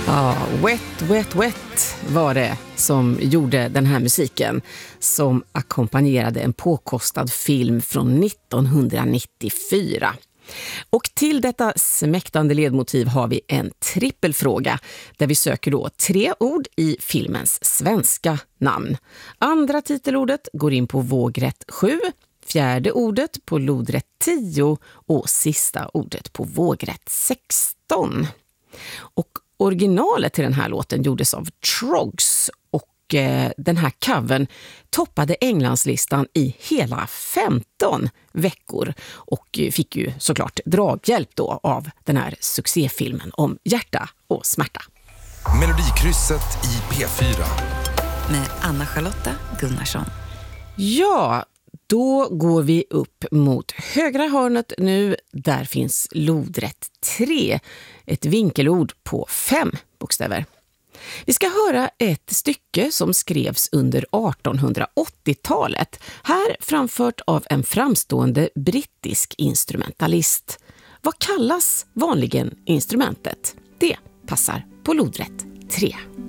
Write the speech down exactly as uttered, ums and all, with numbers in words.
Ja, Wet, Wet, Wet var det som gjorde den här musiken som ackompanjerade en påkostad film från nittonhundranittiofyra. Och till detta smäktande ledmotiv har vi en trippelfråga där vi söker då tre ord i filmens svenska namn. Andra titelordet går in på vågrätt sju, fjärde ordet på lodrätt tio och sista ordet på vågrätt sexton. Och originalet till den här låten gjordes av Troggs och eh, den här covern toppade Englandslistan i hela femton veckor och fick ju såklart draghjälp då av den här succéfilmen om hjärta och smärta. Melodikrysset i P fyra. Med Anna-Charlotta Gunnarsson. Ja, då går vi upp mot högra hörnet nu. Där finns lodrätt tre, ett vinkelord på fem bokstäver. Vi ska höra ett stycke som skrevs under artonhundraåttiotalet, här framfört av en framstående brittisk instrumentalist. Vad kallas vanligen instrumentet? Det passar på lodrätt tre.